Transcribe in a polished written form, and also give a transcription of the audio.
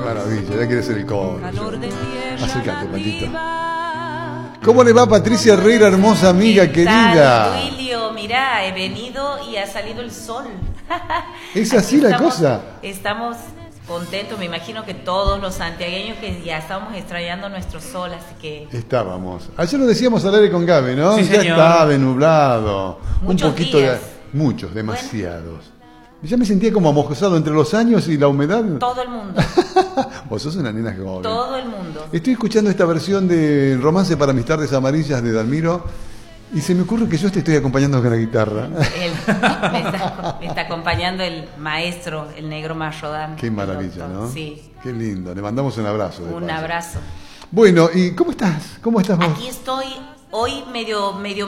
maravilla, ya quiere ser el coro. Acércate, Patito. ¿Cómo le va, Patricia Herrera, hermosa amiga, querida? Duilio, mirá, he venido y ha salido el sol. ¿Es así la cosa? Estamos contentos, me imagino que todos los santiagueños que ya estábamos extrañando nuestro sol, así que... Estábamos. Ayer lo decíamos al aire con Gaby, ¿no? Sí, ya señor. estaba nublado. Muchos un poquito días. Muchos, demasiados. Ya me sentía como amojosado entre los años y la humedad. Todo el mundo, Vos sos una nena joven. todo el mundo. Estoy escuchando esta versión de Romance para mis tardes amarillas de Dalmiro y se me ocurre que yo te estoy acompañando con la guitarra. Me está acompañando el maestro, el negro Marrodán. Qué maravilla, doctor. ¿no? Sí. Qué lindo. Le mandamos un abrazo. de Un paso. abrazo. Bueno, ¿y cómo estás? ¿Cómo estás vos? Aquí estoy hoy medio